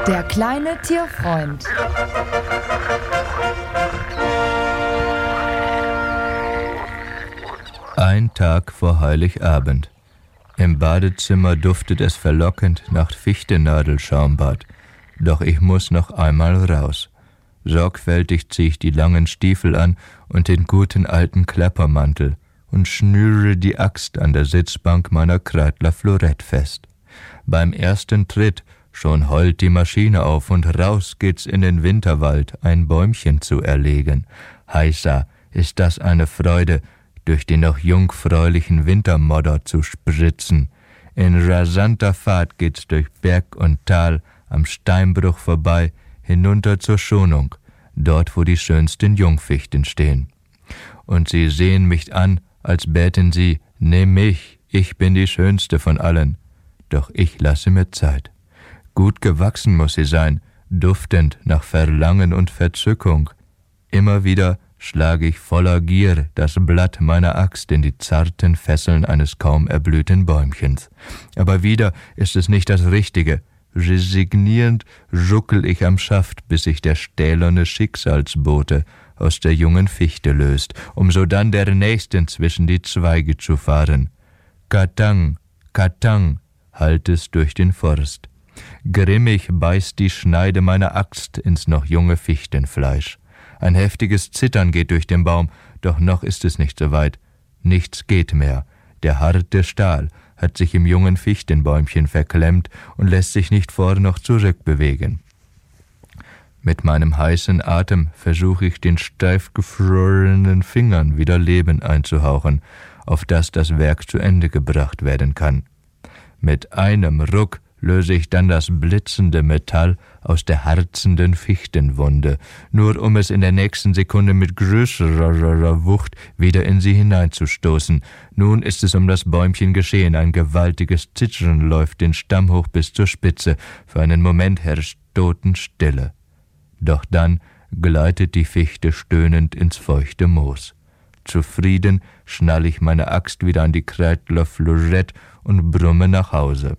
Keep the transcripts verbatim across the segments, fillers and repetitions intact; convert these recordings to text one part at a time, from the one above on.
Der kleine Tierfreund. Ein Tag vor Heiligabend. Im Badezimmer duftet es verlockend nach Fichtennadelschaumbad. Doch ich muss noch einmal raus. Sorgfältig zieh ich die langen Stiefel an und den guten alten Klappermantel und schnüre die Axt an der Sitzbank meiner Kreidler Florett fest. Beim ersten Tritt schon heult die Maschine auf und raus geht's in den Winterwald, ein Bäumchen zu erlegen. Heißa, ist das eine Freude, durch den noch jungfräulichen Wintermodder zu spritzen. In rasanter Fahrt geht's durch Berg und Tal, am Steinbruch vorbei, hinunter zur Schonung, dort wo die schönsten Jungfichten stehen. Und sie sehen mich an, als bäten sie, nimm mich, ich bin die schönste von allen. Doch ich lasse mir Zeit. Gut gewachsen muss sie sein, duftend nach Verlangen und Verzückung. Immer wieder schlage ich voller Gier das Blatt meiner Axt in die zarten Fesseln eines kaum erblühten Bäumchens. Aber wieder ist es nicht das Richtige. Resignierend ruckel ich am Schaft, bis sich der stählerne Schicksalsbote aus der jungen Fichte löst, um sodann der nächsten zwischen die Zweige zu fahren. Katang, Katang, hallt es durch den Forst. Grimmig beißt die Schneide meiner Axt ins noch junge Fichtenfleisch. Ein heftiges Zittern geht durch den Baum, doch noch ist es nicht so weit. Nichts geht mehr. Der harte Stahl hat sich im jungen Fichtenbäumchen verklemmt und lässt sich nicht vor noch zurückbewegen. Mit meinem heißen Atem versuche ich den steif gefrorenen Fingern wieder Leben einzuhauchen, auf dass das Werk zu Ende gebracht werden kann. Mit einem Ruck löse ich dann das blitzende Metall aus der harzenden Fichtenwunde, nur um es in der nächsten Sekunde mit größerer Wucht wieder in sie hineinzustoßen. Nun ist es um das Bäumchen geschehen, ein gewaltiges Zittern läuft den Stamm hoch bis zur Spitze, für einen Moment herrscht Totenstille. Doch dann gleitet die Fichte stöhnend ins feuchte Moos. Zufrieden schnall ich meine Axt wieder an die Kreidler Florett und brumme nach Hause.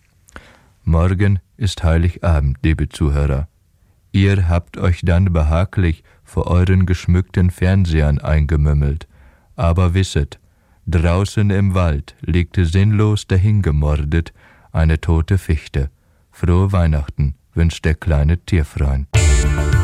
Morgen ist Heiligabend, liebe Zuhörer. Ihr habt euch dann behaglich vor euren geschmückten Fernsehern eingemümmelt. Aber wisset, draußen im Wald liegt sinnlos dahingemordet eine tote Fichte. Frohe Weihnachten wünscht der kleine Tierfreund.